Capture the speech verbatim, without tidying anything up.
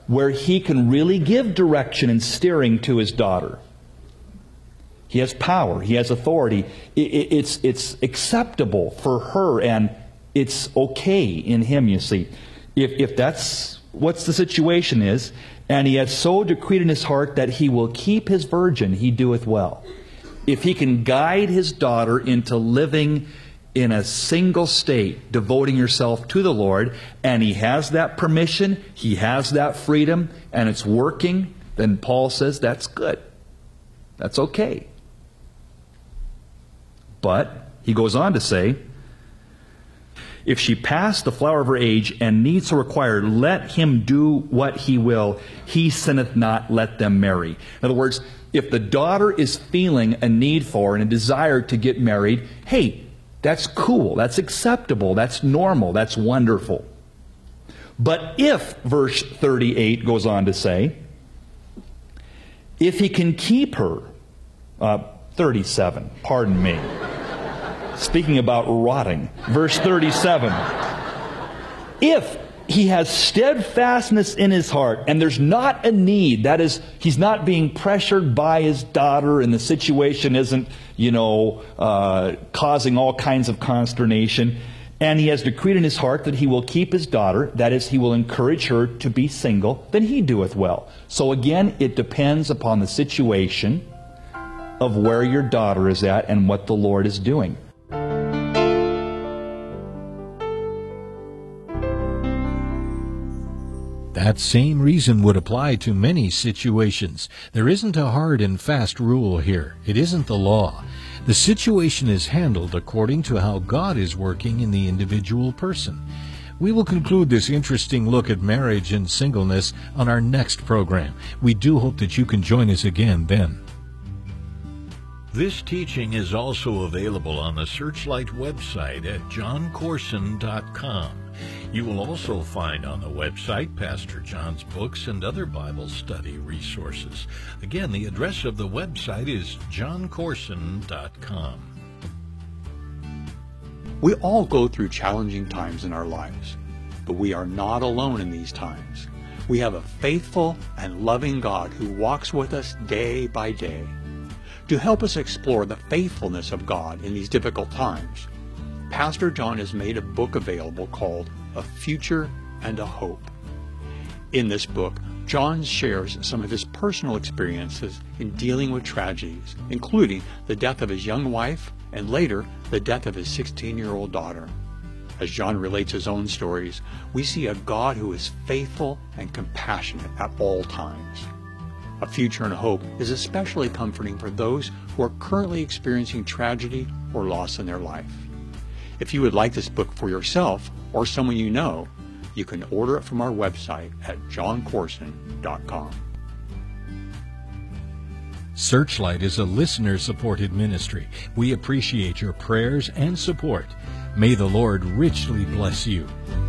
where he can really give direction and steering to his daughter. He has power. He has authority. It, it, it's, it's acceptable for her, and it's okay in him, you see. If, if that's what the situation is, and he has so decreed in his heart that he will keep his virgin, he doeth well. If he can guide his daughter into living in a single state, devoting herself to the Lord, and he has that permission, he has that freedom, and it's working, then Paul says that's good. That's okay. But he goes on to say, if she pass the flower of her age and needs to require, let him do what he will. He sinneth not, let them marry. In other words, if the daughter is feeling a need for and a desire to get married, hey, that's cool, that's acceptable, that's normal, that's wonderful. But if, verse thirty-eight goes on to say, if he can keep her, uh, thirty-seven, pardon me. Speaking about rotting. Verse thirty-seven. If he has steadfastness in his heart, and there's not a need, that is, he's not being pressured by his daughter, and the situation isn't, you know, uh, causing all kinds of consternation, and he has decreed in his heart that he will keep his daughter, that is, he will encourage her to be single, then he doeth well. So again, it depends upon the situation of where your daughter is at and what the Lord is doing. That same reason would apply to many situations. There isn't a hard and fast rule here. It isn't the law. The situation is handled according to how God is working in the individual person. We will conclude this interesting look at marriage and singleness on our next program. We do hope that you can join us again then. This teaching is also available on the Searchlight website at john corson dot com. You will also find on the website Pastor John's books and other Bible study resources. Again, the address of the website is john corson dot com. We all go through challenging times in our lives, but we are not alone in these times. We have a faithful and loving God who walks with us day by day. To help us explore the faithfulness of God in these difficult times, Pastor John has made a book available called A Future and a Hope. In this book, John shares some of his personal experiences in dealing with tragedies, including the death of his young wife and later the death of his sixteen-year-old daughter. As John relates his own stories, we see a God who is faithful and compassionate at all times. A Future and a Hope is especially comforting for those who are currently experiencing tragedy or loss in their life. If you would like this book for yourself or someone you know, you can order it from our website at john corson dot com. Searchlight is a listener-supported ministry. We appreciate your prayers and support. May the Lord richly bless you.